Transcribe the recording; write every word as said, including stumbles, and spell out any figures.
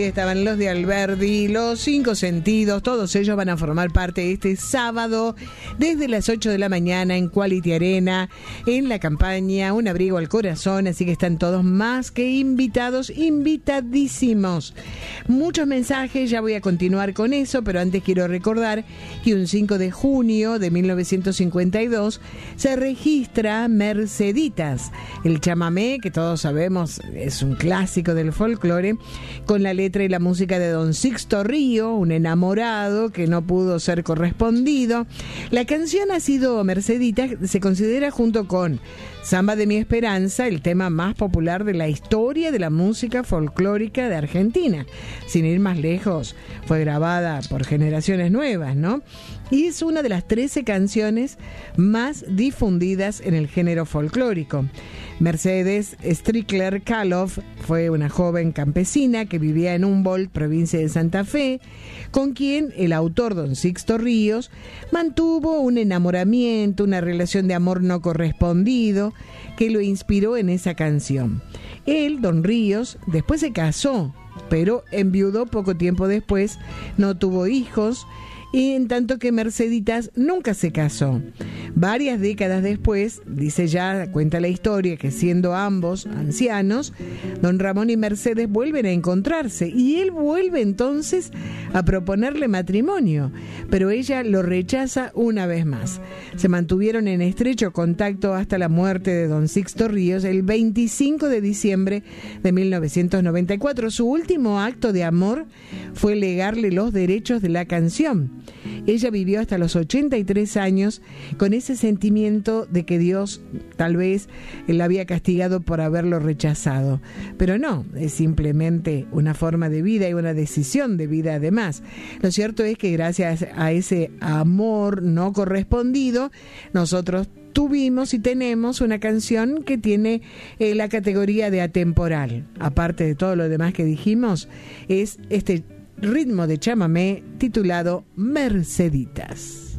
Estaban los de Alberdi, los Cinco Sentidos, todos ellos van a formar parte este sábado desde las ocho de la mañana en Quality Arena, en la campaña Un Abrigo al Corazón, así que están todos más que invitados, invitadísimos. Muchos mensajes, ya voy a continuar con eso, pero antes quiero recordar que un cinco de junio de mil novecientos cincuenta y dos se registra Merceditas, el chamamé que todos sabemos es un clásico del folclore, con la letra y la música de don Sixto Río, un enamorado que no pudo ser correspondido. La canción ha sido, Mercedita, se considera junto con Samba de mi Esperanza el tema más popular de la historia de la música folclórica de Argentina. Sin ir más lejos, fue grabada por generaciones nuevas, ¿no? Y es una de las trece canciones más difundidas en el género folclórico. Mercedes Strickler Kaloff fue una joven campesina que vivía en Humboldt, provincia de Santa Fe, con quien el autor, don Sixto Ríos, mantuvo un enamoramiento, una relación de amor no correspondido, que lo inspiró en esa canción. Él, don Ríos, después se casó, pero enviudó poco tiempo después, no tuvo hijos, y en tanto que Merceditas nunca se casó. Varias décadas después, dice ya, cuenta la historia, que siendo ambos ancianos, don Ramón y Mercedes vuelven a encontrarse y él vuelve entonces a proponerle matrimonio, pero ella lo rechaza una vez más. Se mantuvieron en estrecho contacto hasta la muerte de don Sixto Ríos el veinticinco de diciembre de mil novecientos noventa y cuatro. Su último acto de amor fue legarle los derechos de la canción. Ella vivió hasta los ochenta y tres años con ese sentimiento de que Dios tal vez la había castigado por haberlo rechazado. Pero no, es simplemente una forma de vida y una decisión de vida además. Lo cierto es que gracias a ese amor no correspondido, nosotros tuvimos y tenemos una canción que tiene eh, la categoría de atemporal. Aparte de todo lo demás que dijimos, es este ritmo de chamamé titulado Merceditas.